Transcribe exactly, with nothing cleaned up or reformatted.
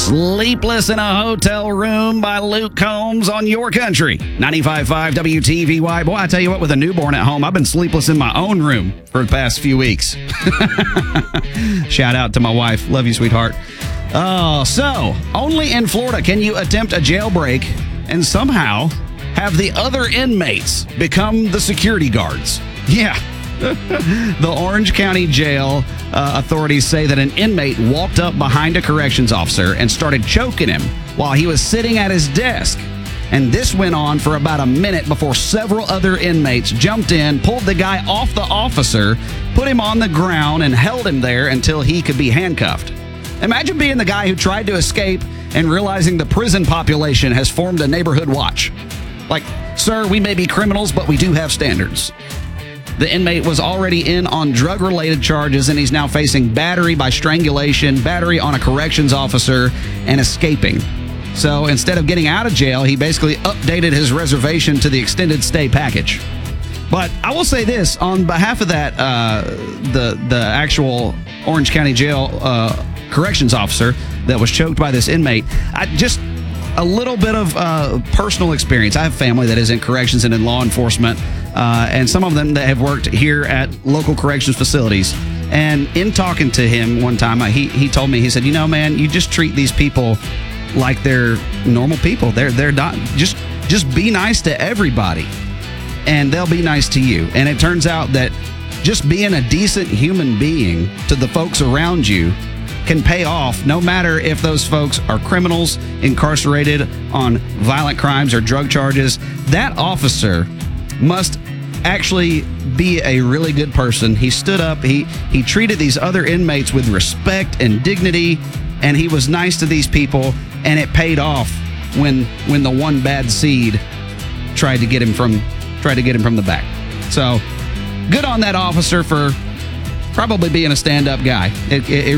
Sleepless in a Hotel Room by Luke Combs on your country. ninety-five point five W T V Y. Boy, I tell you what, with a newborn at home, I've been sleepless in my own room for the past few weeks. Shout out to my wife. Love you, sweetheart. Oh, so only in Florida can you attempt a jailbreak and somehow have the other inmates become the security guards. Yeah. The Orange County Jail uh, authorities say that an inmate walked up behind a corrections officer and started choking him while he was sitting at his desk. And this went on for about a minute before several other inmates jumped in, pulled the guy off the officer, put him on the ground, and held him there until he could be handcuffed. Imagine being the guy who tried to escape and realizing the prison population has formed a neighborhood watch. Like, sir, we may be criminals, but we do have standards. The inmate was already in on drug-related charges, and he's now facing battery by strangulation, battery on a corrections officer, and escaping. So instead of getting out of jail, he basically updated his reservation to the extended stay package. But I will say this, on behalf of that, uh, the, the actual Orange County Jail uh, corrections officer that was choked by this inmate, I just... a little bit of uh, personal experience. I have family that is in corrections and in law enforcement, uh, and some of them that have worked here at local corrections facilities. And in talking to him one time, uh, he he told me, he said, you know, man, you just treat these people like they're normal people. They're they're not just just be nice to everybody, and they'll be nice to you. And it turns out that just being a decent human being to the folks around you can pay off, no matter if those folks are criminals incarcerated on violent crimes or drug charges. That officer must actually be a really good person. He stood up, he he treated these other inmates with respect and dignity, and he was nice to these people, and it paid off when when the one bad seed tried to get him from tried to get him from the back. So good on that officer for probably being a stand-up guy. It, it,